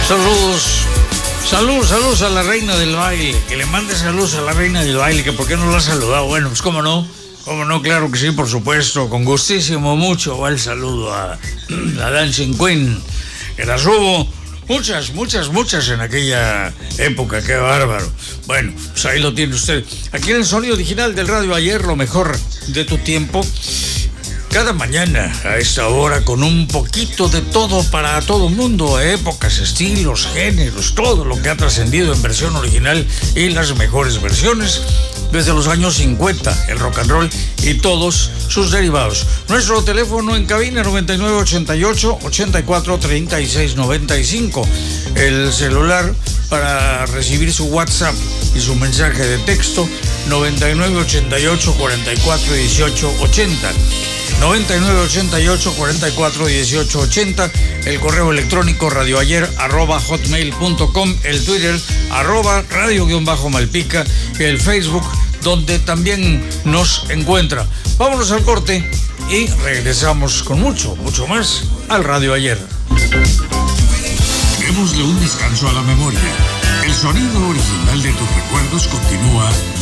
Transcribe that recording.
Saludos a la reina del baile. Que le mande saludos a la reina del baile, que por qué no la ha saludado. Bueno, pues cómo no, claro que sí, por supuesto. Con gustísimo, mucho va el saludo a la Dancing Queen, que las hubo muchas en aquella época. Qué bárbaro. Bueno, pues ahí lo tiene usted. Aquí en el sonido original del Radio Ayer, lo mejor de tu tiempo. Cada mañana a esta hora con un poquito de todo para todo mundo, épocas, estilos, géneros, todo lo que ha trascendido en versión original y las mejores versiones desde los años 50, el rock and roll y todos sus derivados. Nuestro teléfono en cabina 9988-843695. El celular para recibir su WhatsApp y su mensaje de texto 9988-441880. 9988-441880, el correo electrónico radioayer@hotmail.com, el Twitter @radio_malpica, el Facebook, donde también nos encuentra. Vámonos al corte y regresamos con mucho más al Radio Ayer. Démosle un descanso a la memoria. El sonido original de tus recuerdos continúa